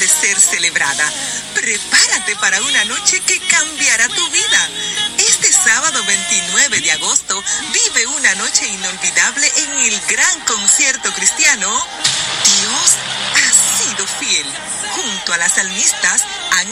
ser celebrada. Prepárate para una noche que cambiará tu vida. Este sábado 29 de agosto vive una noche inolvidable en el gran concierto cristiano Dios ha sido fiel. Junto a las salmistas han